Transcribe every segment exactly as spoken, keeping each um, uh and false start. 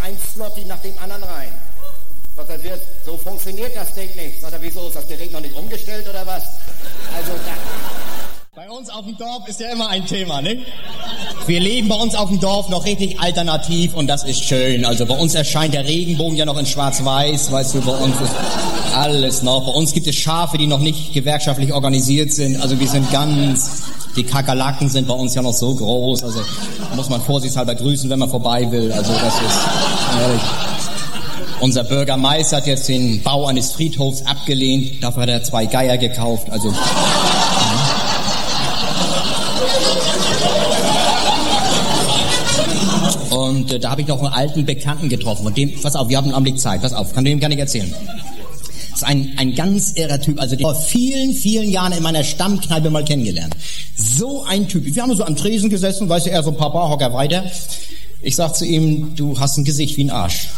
ein Slotty nach dem anderen rein. Sagt er, wird, so funktioniert das Ding nicht. Sagt er, wieso, ist das Gerät noch nicht umgestellt oder was? Also da... Bei uns auf dem Dorf ist ja immer ein Thema, ne? Wir leben bei uns auf dem Dorf noch richtig alternativ und das ist schön. Also bei uns erscheint der Regenbogen ja noch in schwarz-weiß, weißt du, bei uns ist alles noch. Bei uns gibt es Schafe, die noch nicht gewerkschaftlich organisiert sind. Also wir sind ganz, die Kakerlaken sind bei uns ja noch so groß. Also muss man vorsichtshalber grüßen, wenn man vorbei will. Also das ist ehrlich. Unser Bürgermeister hat jetzt den Bau eines Friedhofs abgelehnt. Dafür hat er zwei Geier gekauft. Also... Und äh, da habe ich noch einen alten Bekannten getroffen. Und dem, pass auf, wir haben einen Augenblick Zeit, pass auf, kann dem gar nicht erzählen. Das ist ein, ein ganz irrer Typ, also den vor vielen, vielen Jahren in meiner Stammkneipe mal kennengelernt. So ein Typ. Wir haben so am Tresen gesessen, weißt du, er so ein paar Barhocker weiter. Ich sag zu ihm, du hast ein Gesicht wie ein Arsch.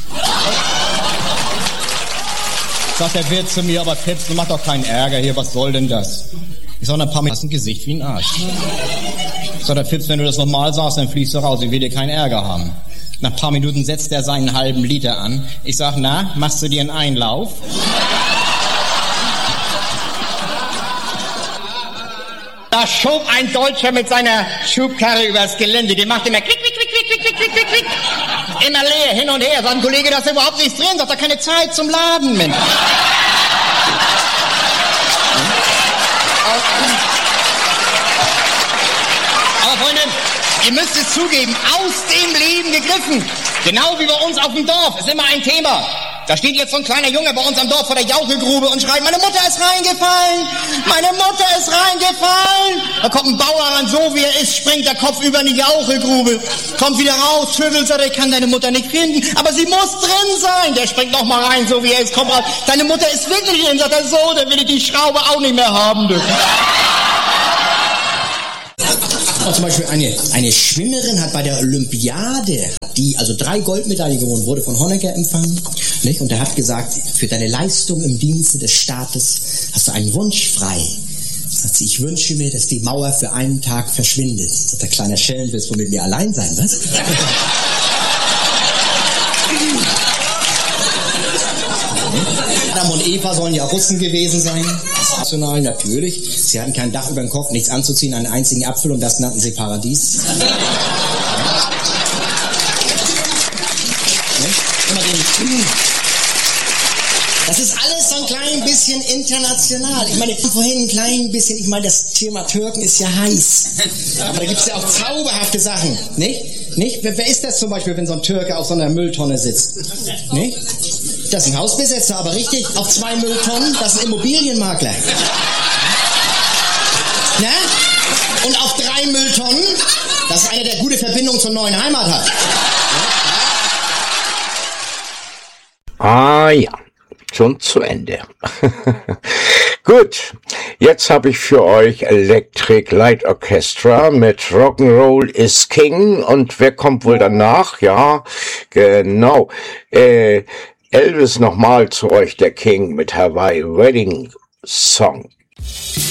Sagt der Wirt zu mir, aber Pips, du mach doch keinen Ärger hier, was soll denn das? Ich sag, ein paar Mal, du hast ein Gesicht wie ein Arsch. Sagt der Fips, wenn du das nochmal sagst, dann fliegst du raus, ich will dir keinen Ärger haben. Nach ein paar Minuten setzt er seinen halben Liter an. Ich sag, na, machst du dir einen Einlauf? Da schob ein Deutscher mit seiner Schubkarre übers Gelände, der macht immer klick, klick, klick, klick, klick, klick, klick, klick. Immer leer, hin und her. Sagt ein Kollege, da ist überhaupt nichts drin, sagt er, keine Zeit zum Laden, Mensch. Aber Freunde, ihr müsst es zugeben, aus dem Leben gegriffen. Genau wie bei uns auf dem Dorf, ist immer ein Thema. Da steht jetzt so ein kleiner Junge bei uns am Dorf vor der Jauchegrube und schreit, meine Mutter ist reingefallen, meine Mutter ist reingefallen. Da kommt ein Bauer ran, so wie er ist, springt der Kopf über in die Jauchegrube, kommt wieder raus, schüttelt, sagt, ich kann deine Mutter nicht finden, aber sie muss drin sein. Der springt noch mal rein, so wie er ist, kommt raus, deine Mutter ist wirklich drin, sagt er, so, dann will ich die Schraube auch nicht mehr haben. Du. Zum Beispiel eine, eine Schwimmerin hat bei der Olympiade, die also drei Goldmedaillen gewonnen, wurde von Honecker empfangen, nicht? Und er hat gesagt, für deine Leistung im Dienste des Staates hast du einen Wunsch frei. Sagt sie, ich wünsche mir, dass die Mauer für einen Tag verschwindet. Sagt der kleine Schelm, willst du mit mir allein sein, was? Adam und Eva sollen ja Russen gewesen sein. National natürlich. Sie hatten kein Dach über dem Kopf, nichts anzuziehen, einen einzigen Apfel und das nannten sie Paradies. Das ist alles so ein klein bisschen international. Ich meine, vorhin ein klein bisschen, ich meine, das Thema Türken ist ja heiß. Aber da gibt es ja auch zauberhafte Sachen, nicht? Nicht? Wer, wer ist das zum Beispiel, wenn so ein Türke auf so einer Mülltonne sitzt? Nicht? Das ist ein Hausbesetzer, aber richtig, auf zwei Mülltonnen, das ist ein Immobilienmakler. Na? Und auf drei Mülltonnen, das ist einer, der gute Verbindung zur neuen Heimat hat. Ah ja, schon zu Ende. Gut, jetzt habe ich für euch Electric Light Orchestra mit Rock'n'Roll is King. Und wer kommt wohl danach? Ja, genau. Äh, Elvis nochmal zu euch, der King mit Hawaii Wedding Song.